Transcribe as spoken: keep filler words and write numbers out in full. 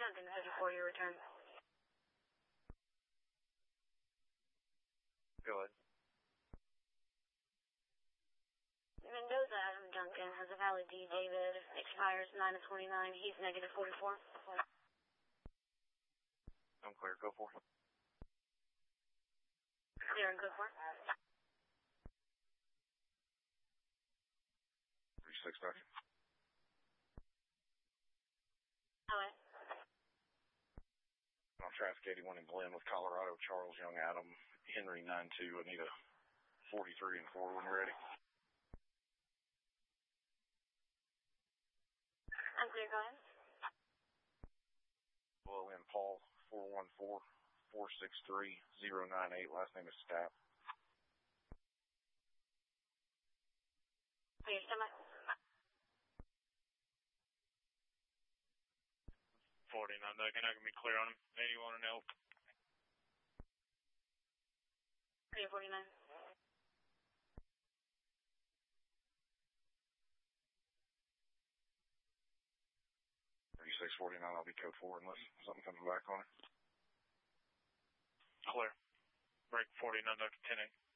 Duncan, headed for your return. Go ahead. Mendoza, Adam Duncan, has a valid D. David, expires nine of twenty-nine, he's negative forty-four. I'm clear, go for it. Clear and go for it. thirty-six seconds. Alright. On traffic eighty-one in Glen with Colorado, Charles Young, Adam, Henry nine two, Anita forty-three and four when you're ready. I'm clear, go ahead. Below in Paul, four one four, four six three, zero nine eight, last name is Stapp. Clear, stand by. forty-nine, Duncan, I can be clear on him. eighty-one and Elk. Clear, forty-nine. thirty-six forty-nine, I'll be code four unless something comes back on it. Clear. Break forty-nine, Duncan, ten eight.